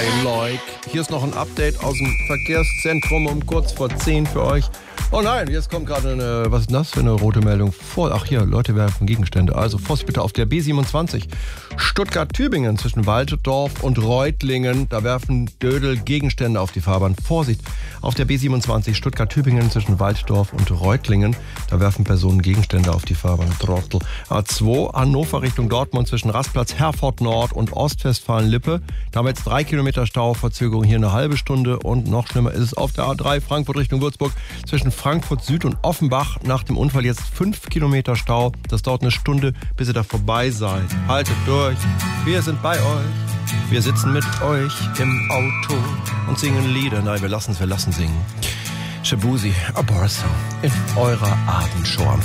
bei Leuk. Hier ist noch ein Update aus dem Verkehrszentrum um kurz vor 10 für euch. Oh nein, jetzt kommt gerade eine, was ist das für eine rote Meldung? Ach hier, Leute werfen Gegenstände. Also Vorsicht bitte auf der B27 Stuttgart-Tübingen zwischen Waltdorf und Reutlingen. Da werfen Dödel Gegenstände auf die Fahrbahn. Vorsicht auf der B27 Stuttgart-Tübingen zwischen Waltdorf und Reutlingen. Da werfen Personen Gegenstände auf die Fahrbahn. Trottel. A2 Hannover Richtung Dortmund zwischen Rastplatz Herford Nord und Ostwestfalen-Lippe. Da haben wir jetzt 3 Kilometer Stau, Verzögerung hier eine halbe Stunde. Und noch schlimmer ist es auf der A3 Frankfurt Richtung Würzburg zwischen Frankfurt Süd und Offenbach. Nach dem Unfall jetzt 5 Kilometer Stau. Das dauert eine Stunde, bis ihr da vorbei seid. Haltet durch, wir sind bei euch. Wir sitzen mit euch im Auto und singen Lieder. Nein, wir lassen singen. Shabuzi, A Bar Song in eurer Abendshow am